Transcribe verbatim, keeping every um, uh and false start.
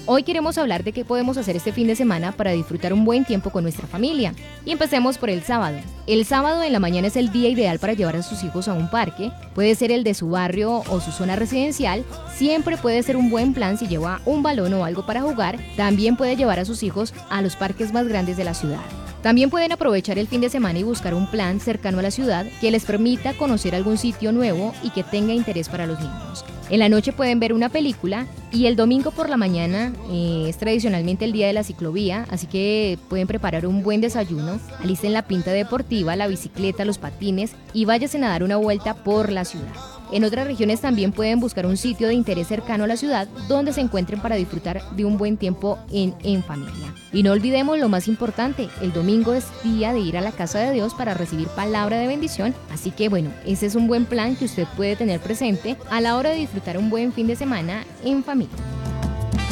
Hoy queremos hablar de qué podemos hacer este fin de semana para disfrutar un buen tiempo con nuestra familia. Y empecemos por el sábado. El sábado en la mañana es el día ideal para llevar a sus hijos a un parque. Puede ser el de su barrio o su zona residencial. Siempre puede ser un buen plan si lleva un balón o algo para jugar. También puede llevar a sus hijos a los parques más grandes de la ciudad. También pueden aprovechar el fin de semana y buscar un plan cercano a la ciudad que les permita conocer algún sitio nuevo y que tenga interés para los niños. En la noche pueden ver una película y el domingo por la mañana eh, es tradicionalmente el día de la ciclovía, así que pueden preparar un buen desayuno, alisten la pinta deportiva, la bicicleta, los patines y váyanse a dar una vuelta por la ciudad. En otras regiones también pueden buscar un sitio de interés cercano a la ciudad donde se encuentren para disfrutar de un buen tiempo en, en familia. Y no olvidemos lo más importante, el domingo es día de ir a la casa de Dios para recibir palabra de bendición, así que bueno, ese es un buen plan que usted puede tener presente a la hora de disfrutar un buen fin de semana en familia.